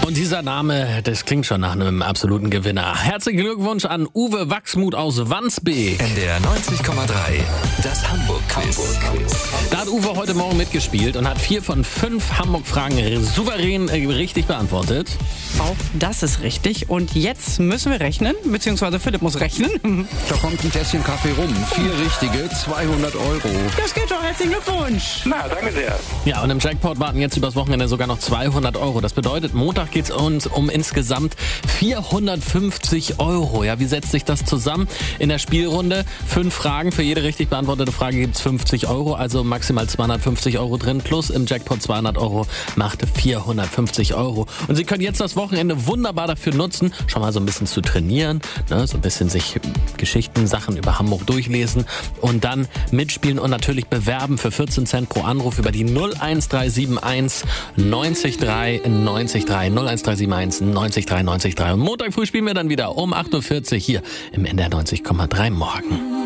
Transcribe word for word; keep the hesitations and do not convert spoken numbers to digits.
Und dieser Name, das klingt schon nach einem absoluten Gewinner. Herzlichen Glückwunsch an Uwe Wachsmuth aus Wandsbek. N D R neunzig Komma drei, das Hamburg-Quiz. Da hat Uwe heute Morgen mitgespielt und hat vier von fünf Hamburg-Fragen souverän äh, richtig beantwortet. Auch das ist richtig. Und jetzt müssen wir rechnen, beziehungsweise Philipp muss rechnen. Da kommt ein Tässchen Kaffee rum. Vier richtige, zweihundert Euro. Das geht doch. Herzlichen Glückwunsch. Na, danke sehr. Ja, und im Jackpot warten jetzt übers Wochenende sogar noch zweihundert Euro. Das bedeutet, Montag geht es uns um insgesamt vierhundertfünfzig Euro. Ja, wie setzt sich das zusammen? In der Spielrunde fünf Fragen. Für jede richtig beantwortete Frage gibt es fünfzig Euro, also maximal zweihundertfünfzig Euro drin. Plus im Jackpot zweihundert Euro macht vierhundertfünfzig Euro. Und Sie können jetzt das Wochenende wunderbar dafür nutzen, schon mal so ein bisschen zu trainieren, ne, so ein bisschen sich Geschichten, Sachen über Hamburg durchlesen und dann mitspielen und natürlich bewerben für vierzehn Cent pro Anruf über die null eins drei sieben eins neunzig drei neunzig drei null eins drei sieben eins neunzig drei neunzig drei. Und Montag früh spielen wir dann wieder um acht Uhr vierzig hier im N D R neunzig Komma drei morgen.